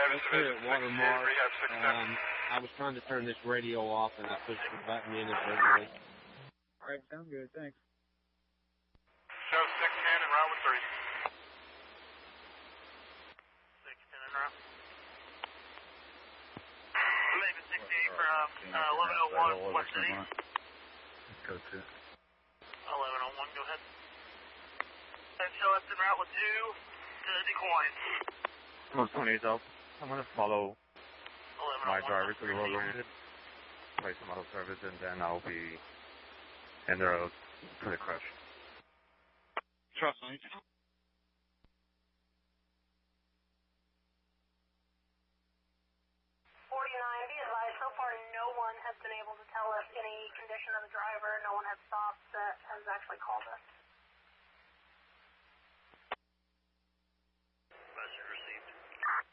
That's here at Watermark. I was trying to turn this radio off and I pushed the button inadvertently. Alright, sounds good, thanks. Show 610 and route with 3. 610 and route. Maybe 68 from 1101 West City. Let's go to 1101, go ahead. And show us en route with 2 to DeQuoin. Most 28 out. I'm going to follow my driver to the road oriented, place some auto service, and then I'll be in the road for the crash. Trust me. 49, be advised, so far no one has been able to tell us any condition of the driver. No one has stopped that has actually called us. Message received.